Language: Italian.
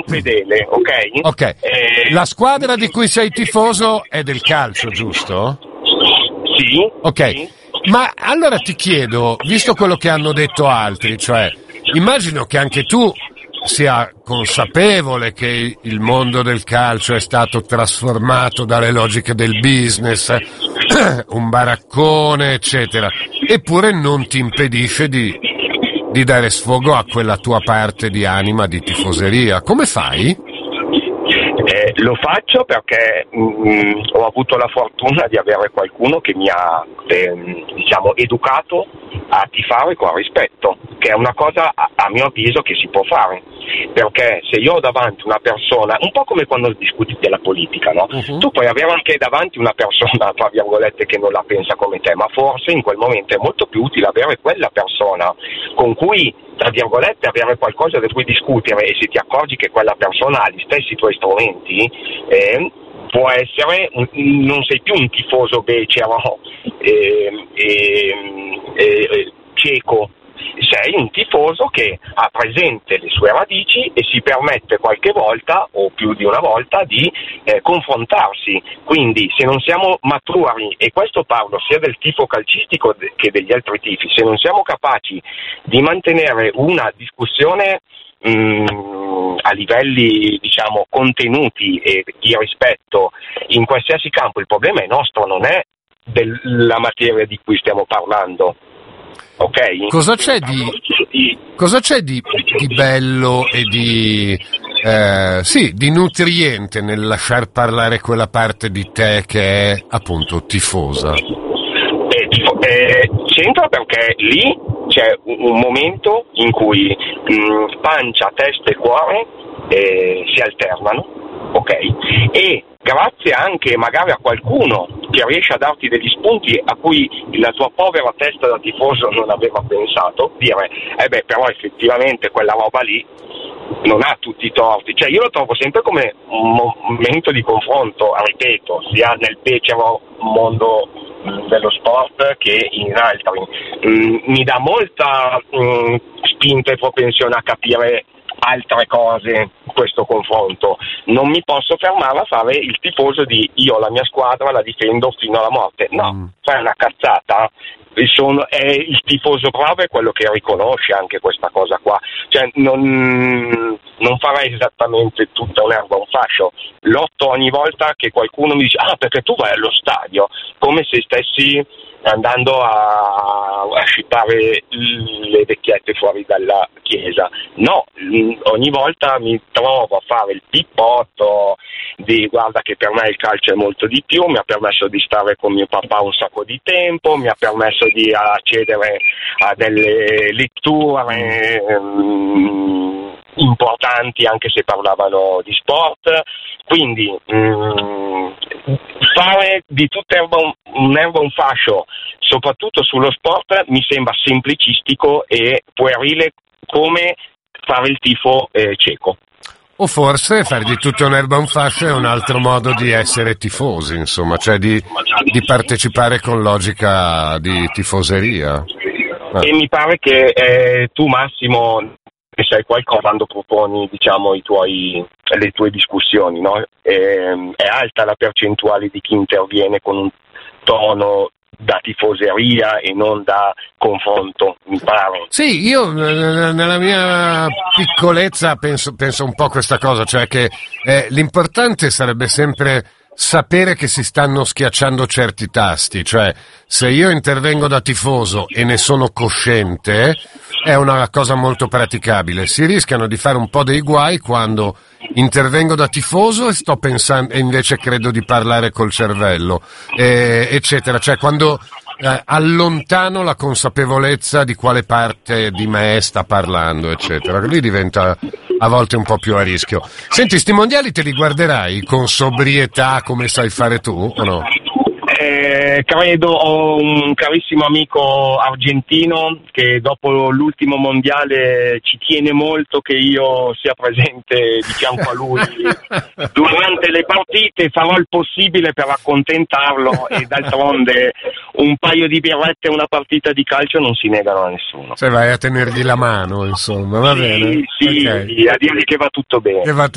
fedele, ok? Ok, la squadra di cui sei tifoso è del calcio, giusto? Sì. Ok, sì. ma allora ti chiedo, visto quello che hanno detto altri, cioè, immagino che anche tu sia consapevole che il mondo del calcio è stato trasformato dalle logiche del business, un baraccone, eccetera, eppure non ti impedisce di dare sfogo a quella tua parte di anima di tifoseria. Come fai? Lo faccio perché ho avuto la fortuna di avere qualcuno che mi ha educato a tifare con rispetto, che è una cosa a mio avviso che si può fare, perché se io ho davanti una persona, un po' come quando discuti della politica, no? Uh-huh. Tu puoi avere anche davanti una persona, tra virgolette, che non la pensa come te, ma forse in quel momento è molto più utile avere quella persona con cui, tra virgolette, avere qualcosa di cui discutere, e se ti accorgi che quella persona ha gli stessi tuoi strumenti, può essere, non sei più un tifoso becero cieco, sei un tifoso che ha presente le sue radici e si permette qualche volta o più di una volta di confrontarsi. Quindi se non siamo maturi, e questo parlo sia del tifo calcistico che degli altri tifi, se non siamo capaci di mantenere una discussione a livelli contenuti e di rispetto in qualsiasi campo, il problema è nostro, non è della materia di cui stiamo parlando. Ok? Cosa c'è di bello e di nutriente nel lasciar parlare quella parte di te che è appunto tifosa? C'entra perché lì c'è un momento in cui pancia, testa e cuore si alternano, ok? E grazie anche magari a qualcuno che riesce a darti degli spunti a cui la tua povera testa da tifoso non aveva pensato, dire però effettivamente quella roba lì non ha tutti i torti. Cioè io lo trovo sempre come un momento di confronto, ripeto, sia nel becero mondo dello sport che in altri. Mi dà molta spinta e propensione a capire altre cose questo confronto. Non mi posso fermare a fare il tifoso di io la mia squadra la difendo fino alla morte. No, fai una cazzata. È il tifoso bravo è quello che riconosce anche questa cosa qua, cioè non farei esattamente tutta un'erba un fascio, lotto ogni volta che qualcuno mi dice perché tu vai allo stadio, come se stessi andando a scippare le vecchiette fuori dalla chiesa. No, ogni volta mi trovo a fare il pippotto di guarda che per me il calcio è molto di più, mi ha permesso di stare con mio papà un sacco di tempo, mi ha permesso di accedere a delle letture importanti anche se parlavano di sport, quindi fare di tutta un'erba un fascio, soprattutto sullo sport, mi sembra semplicistico e puerile come fare il tifo cieco. O forse fare di tutta un'erba un fascio è un altro modo di essere tifosi, insomma, cioè di partecipare con logica di tifoseria. E mi pare che tu, Massimo, ne sai qualcosa quando proponi, le tue discussioni, no? È alta la percentuale di chi interviene con un tono da tifoseria e non da confronto, mi pare. Sì, io nella mia piccolezza penso un po' questa cosa, cioè che l'importante sarebbe sempre sapere che si stanno schiacciando certi tasti, cioè se io intervengo da tifoso e ne sono cosciente è una cosa molto praticabile. Si rischiano di fare un po' dei guai quando intervengo da tifoso e sto pensando e invece credo di parlare col cervello, eccetera, cioè quando allontano la consapevolezza di quale parte di me sta parlando, eccetera. Lì diventa a volte un po' più a rischio. Senti, sti mondiali te li guarderai con sobrietà come sai fare tu o no? Credo, ho un carissimo amico argentino che dopo l'ultimo mondiale ci tiene molto che io sia presente di fianco a lui durante le partite, farò il possibile per accontentarlo e d'altronde un paio di birrette e una partita di calcio non si negano a nessuno. Se vai a tenergli la mano, insomma, va bene? Sì, okay. A dirgli che va tutto bene.